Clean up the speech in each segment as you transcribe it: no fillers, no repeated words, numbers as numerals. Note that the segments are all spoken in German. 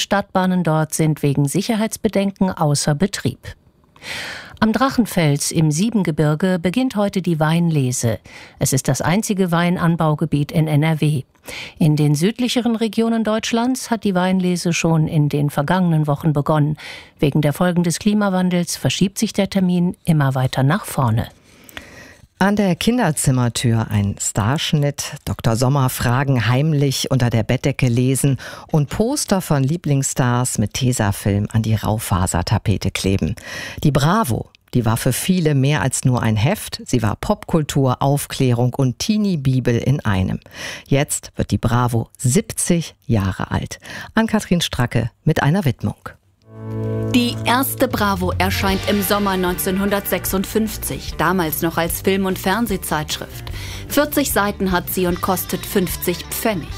Stadtbahnen dort sind wegen Sicherheitsbedenken außer Betrieb. Am Drachenfels im Siebengebirge beginnt heute die Weinlese. Es ist das einzige Weinanbaugebiet in NRW. In den südlicheren Regionen Deutschlands hat die Weinlese schon in den vergangenen Wochen begonnen. Wegen der Folgen des Klimawandels verschiebt sich der Termin immer weiter nach vorne. An der Kinderzimmertür ein Starschnitt, Dr. Sommer Fragen heimlich unter der Bettdecke lesen und Poster von Lieblingsstars mit Tesafilm an die Raufasertapete kleben. Die Bravo, die war für viele mehr als nur ein Heft. Sie war Popkultur, Aufklärung und Teenie-Bibel in einem. Jetzt wird die Bravo 70 Jahre alt. Ann-Kathrin Stracke mit einer Widmung. Die erste Bravo erscheint im Sommer 1956, damals noch als Film- und Fernsehzeitschrift. 40 Seiten hat sie und kostet 50 Pfennig.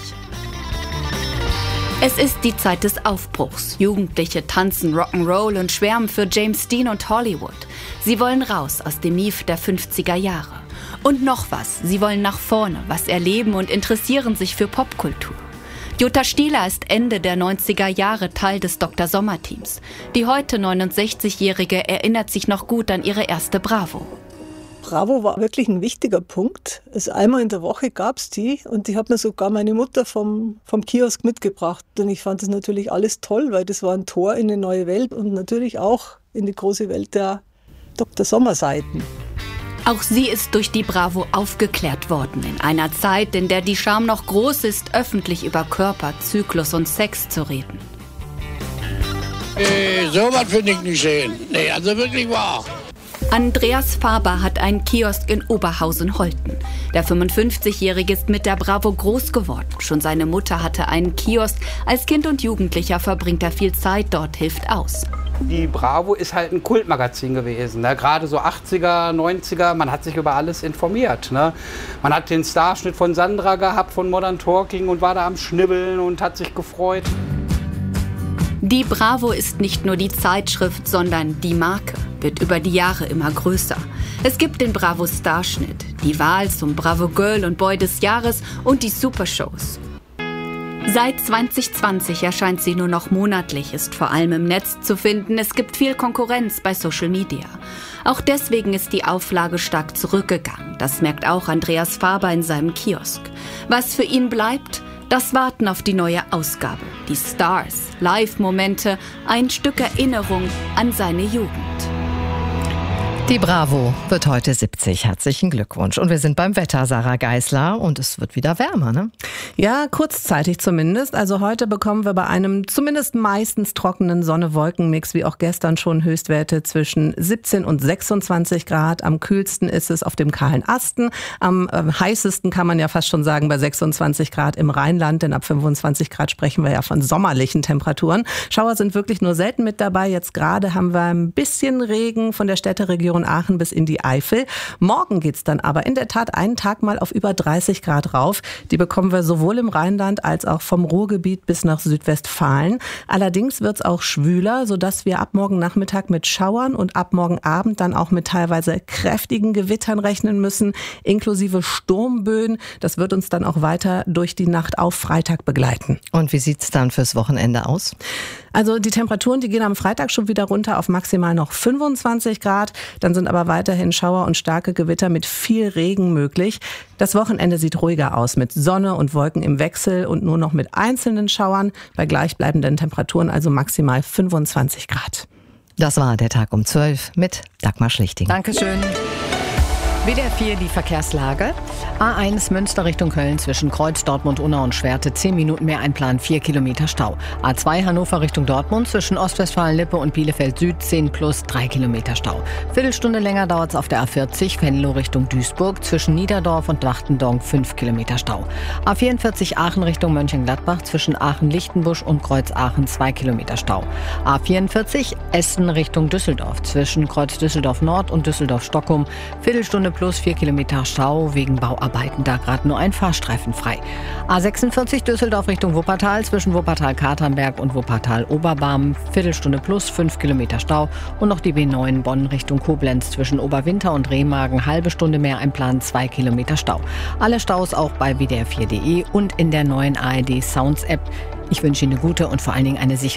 Es ist die Zeit des Aufbruchs. Jugendliche tanzen Rock'n'Roll und schwärmen für James Dean und Hollywood. Sie wollen raus aus dem Mief der 50er Jahre. Und noch was, sie wollen nach vorne, was erleben und interessieren sich für Popkultur. Jutta Stieler ist Ende der 90er Jahre Teil des Dr. Sommer-Teams. Die heute 69-Jährige erinnert sich noch gut an ihre erste Bravo. Bravo war wirklich ein wichtiger Punkt. Einmal in der Woche gab es die und die hat mir sogar meine Mutter vom Kiosk mitgebracht. Und ich fand das natürlich alles toll, weil das war ein Tor in eine neue Welt und natürlich auch in die große Welt der Dr. Sommer-Seiten. Auch sie ist durch die Bravo aufgeklärt worden, in einer Zeit, in der die Scham noch groß ist, öffentlich über Körper, Zyklus und Sex zu reden. Sowas finde ich nicht schön. Nee, also wirklich wahr. Andreas Faber hat einen Kiosk in Oberhausen-Holten. Der 55-Jährige ist mit der Bravo groß geworden. Schon seine Mutter hatte einen Kiosk. Als Kind und Jugendlicher verbringt er viel Zeit dort, hilft aus. Die Bravo ist halt ein Kultmagazin gewesen, ne? Gerade so 80er, 90er, man hat sich über alles informiert. Ne? Man hat den Starschnitt von Sandra gehabt, von Modern Talking und war da am Schnibbeln und hat sich gefreut. Die Bravo ist nicht nur die Zeitschrift, sondern die Marke, wird über die Jahre immer größer. Es gibt den Bravo Starschnitt, die Wahl zum Bravo Girl und Boy des Jahres und die Supershows. Seit 2020 erscheint sie nur noch monatlich, ist vor allem im Netz zu finden. Es gibt viel Konkurrenz bei Social Media. Auch deswegen ist die Auflage stark zurückgegangen. Das merkt auch Andreas Faber in seinem Kiosk. Was für ihn bleibt? Das Warten auf die neue Ausgabe. Die Stars, Live-Momente, ein Stück Erinnerung an seine Jugend. Die Bravo wird heute 70. Herzlichen Glückwunsch. Und wir sind beim Wetter, Sarah Geisler, und es wird wieder wärmer, ne? Ja, kurzzeitig zumindest. Also heute bekommen wir bei einem zumindest meistens trockenen Sonne-Wolken-Mix, wie auch gestern schon, Höchstwerte zwischen 17 und 26 Grad. Am kühlsten ist es auf dem kahlen Asten. Am heißesten kann man ja fast schon sagen bei 26 Grad im Rheinland, denn ab 25 Grad sprechen wir ja von sommerlichen Temperaturen. Schauer sind wirklich nur selten mit dabei. Jetzt gerade haben wir ein bisschen Regen von der Städteregion Aachen bis in die Eifel. Morgen geht's dann aber in der Tat einen Tag mal auf über 30 Grad rauf. Die bekommen wir sowohl im Rheinland als auch vom Ruhrgebiet bis nach Südwestfalen. Allerdings wird's auch schwüler, sodass wir ab morgen Nachmittag mit Schauern und ab morgen Abend dann auch mit teilweise kräftigen Gewittern rechnen müssen, inklusive Sturmböen. Das wird uns dann auch weiter durch die Nacht auf Freitag begleiten. Und wie sieht's dann fürs Wochenende aus? Also die Temperaturen, die gehen am Freitag schon wieder runter auf maximal noch 25 Grad. Dann sind aber weiterhin Schauer und starke Gewitter mit viel Regen möglich. Das Wochenende sieht ruhiger aus mit Sonne und Wolken im Wechsel und nur noch mit einzelnen Schauern. Bei gleichbleibenden Temperaturen also maximal 25 Grad. Das war der Tag um 12 mit Dagmar Schlichting. Dankeschön. WDR 4 die Verkehrslage. A1 Münster Richtung Köln zwischen Kreuz, Dortmund, Unna und Schwerte 10 Minuten mehr einplanen, 4 Kilometer Stau. A2 Hannover Richtung Dortmund zwischen Ostwestfalen-Lippe und Bielefeld Süd 10 plus 3 Kilometer Stau. Viertelstunde länger dauert es auf der A40 Venlo Richtung Duisburg zwischen Niederdorf und Wachtendorf 5 Kilometer Stau. A44 Aachen Richtung Mönchengladbach zwischen Aachen-Lichtenbusch und Kreuz-Aachen 2 Kilometer Stau. A44 Essen Richtung Düsseldorf zwischen Kreuz Düsseldorf Nord und Düsseldorf-Stockholm Viertelstunde plus 4 Kilometer Stau wegen Bauarbeiten, da gerade nur ein Fahrstreifen frei. A46 Düsseldorf Richtung Wuppertal zwischen Wuppertal-Katernberg und Wuppertal-Oberbarm Viertelstunde plus 5 Kilometer Stau und noch die B9 Bonn Richtung Koblenz zwischen Oberwinter und Remagen halbe Stunde mehr einplanen, 2 Kilometer Stau. Alle Staus auch bei WDR4.de und in der neuen ARD Sounds App. Ich wünsche Ihnen eine gute und vor allen Dingen eine sichere